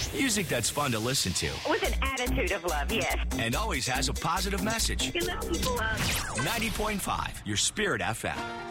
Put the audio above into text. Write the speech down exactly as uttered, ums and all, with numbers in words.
Music that's fun to listen to. With an attitude of love, yes. And always has a positive message. You know people love. ninety point five, your Spirit F M.